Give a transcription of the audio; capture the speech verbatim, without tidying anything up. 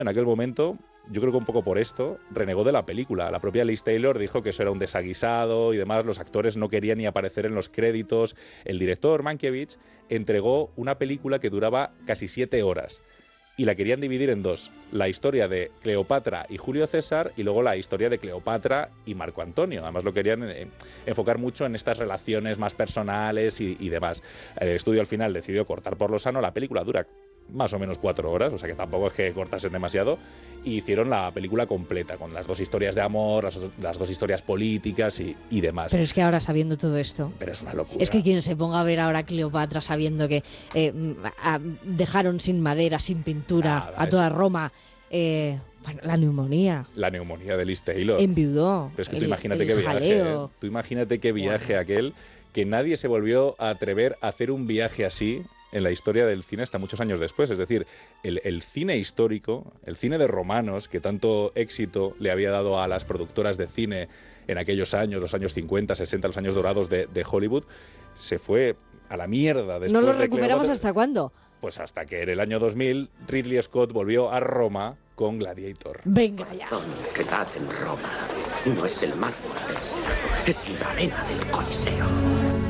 En aquel momento, yo creo que un poco por esto, renegó de la película. La propia Liz Taylor dijo que eso era un desaguisado y demás, los actores no querían ni aparecer en los créditos. El director, Mankiewicz, entregó una película que duraba casi siete horas y la querían dividir en dos. La historia de Cleopatra y Julio César y luego la historia de Cleopatra y Marco Antonio. Además lo querían eh, enfocar mucho en estas relaciones más personales y, y demás. El estudio al final decidió cortar por lo sano. La película dura más o menos cuatro horas, o sea que tampoco es que cortasen demasiado, y hicieron la película completa, con las dos historias de amor, las, las dos historias políticas y, y demás. Pero es que ahora sabiendo todo esto... Pero es una locura. Es que quien se ponga a ver ahora a Cleopatra sabiendo que eh, a, dejaron sin madera, sin pintura, Nada, a toda es... Roma... Eh, bueno, la neumonía. La neumonía de Liz Taylor. Enviudó. Pero es que el, tú imagínate qué viaje. ¿eh? Tú imagínate qué viaje bueno. aquel, que nadie se volvió a atrever a hacer un viaje así en la historia del cine hasta muchos años después. Es decir, el, el cine histórico, el cine de romanos, que tanto éxito le había dado a las productoras de cine en aquellos años, los años cincuenta, sesenta, los años dorados de, de Hollywood, se fue a la mierda después. ¿No lo de recuperamos Cleopatra. ¿Hasta cuándo? Pues hasta que en el año dos mil Ridley Scott volvió a Roma con Gladiator. Venga ya. Quedad en Roma. No es el mármol del Senado, es la arena del Coliseo.